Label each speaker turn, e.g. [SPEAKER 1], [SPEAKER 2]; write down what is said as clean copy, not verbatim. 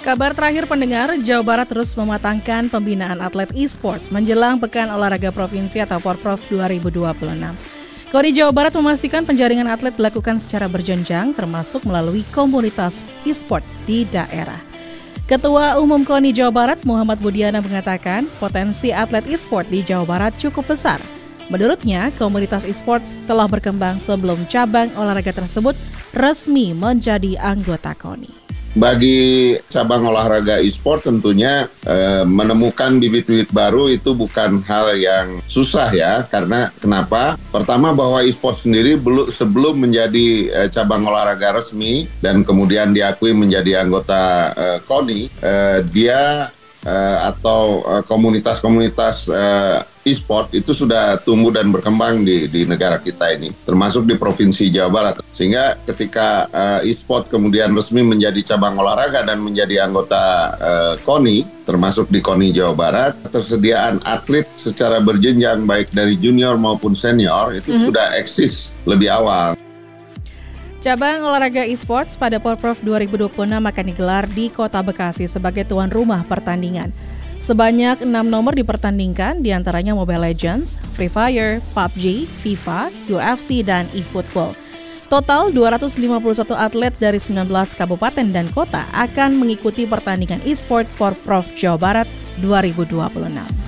[SPEAKER 1] Kabar terakhir pendengar, Jawa Barat terus mematangkan pembinaan atlet e-sports menjelang Pekan Olahraga Provinsi atau Porprov 2026. KONI Jawa Barat memastikan penjaringan atlet dilakukan secara berjenjang termasuk melalui komunitas e-sport di daerah. Ketua Umum KONI Jawa Barat Muhammad Budiana mengatakan potensi atlet e-sport di Jawa Barat cukup besar. Menurutnya, komunitas e-sports telah berkembang sebelum cabang olahraga tersebut resmi menjadi anggota KONI.
[SPEAKER 2] Bagi cabang olahraga e-sport tentunya menemukan bibit-bibit baru itu bukan hal yang susah ya. Karena kenapa? Pertama bahwa e-sport sendiri sebelum menjadi cabang olahraga resmi dan kemudian diakui menjadi anggota KONI, dia atau komunitas-komunitas e-sport itu sudah tumbuh dan berkembang di negara kita ini, termasuk di Provinsi Jawa Barat. Sehingga ketika e-sport kemudian resmi menjadi cabang olahraga dan menjadi anggota KONI, termasuk di KONI Jawa Barat, ketersediaan atlet secara berjenjang baik dari junior maupun senior itu sudah eksis lebih awal.
[SPEAKER 1] Cabang olahraga e-sports pada Porprov 2026 akan digelar di Kota Bekasi sebagai tuan rumah pertandingan. Sebanyak 6 nomor dipertandingkan, diantaranya Mobile Legends, Free Fire, PUBG, FIFA, UFC, dan eFootball. Total 251 atlet dari 19 kabupaten dan kota akan mengikuti pertandingan e-sport Porprov Jawa Barat 2026.